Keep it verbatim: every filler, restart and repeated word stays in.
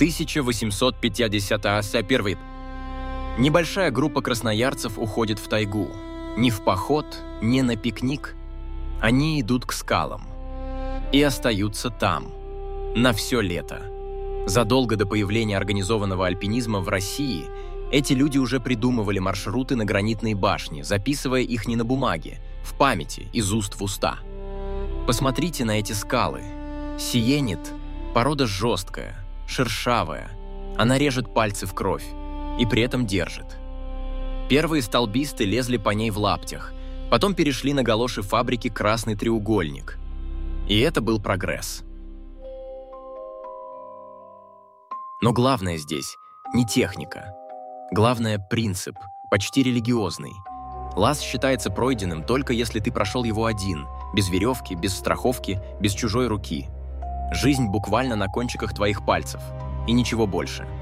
тысяча восемьсот пятьдесят первый. Небольшая группа красноярцев уходит в тайгу. Ни в поход, ни на пикник. Они идут к скалам. И остаются там. На все лето. Задолго до появления организованного альпинизма в России эти люди уже придумывали маршруты на гранитные башни, записывая их не на бумаге, в памяти, из уст в уста. Посмотрите на эти скалы. Сиенит – порода жесткая, шершавая. Она режет пальцы в кровь и при этом держит. Первые столбисты лезли по ней в лаптях, потом перешли на галоши фабрики «Красный треугольник». И это был прогресс. Но главное здесь не техника. Главное – принцип, почти религиозный. Лаз считается пройденным только если ты прошел его один, без веревки, без страховки, без чужой руки. Жизнь буквально на кончиках твоих пальцев. И ничего больше.